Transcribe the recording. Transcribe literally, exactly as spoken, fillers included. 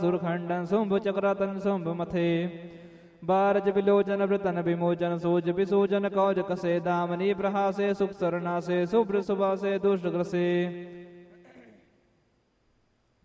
ਸੁਰਖੰਡਨ Shumbh ਚਕਰਾਤਨ Shumbh ਮਥੇ ਬਾਰਜ ਬਿਲੋਚਨ ਬ੍ਰਤਨ ਵਿਮੋਚਨ shoes ਵਿਸੂਜਨ ਕੌਜ ਕਸੇ ਦਾਮਨੀ ਪ੍ਰਹਾਸੇ ਸੁਖ ਸਰਨਾਸੇ ਸੁਭ੍ਰ ਸੁਭਾਸੇ ਦੁਸ਼ਟ ਗ੍ਰਸੇ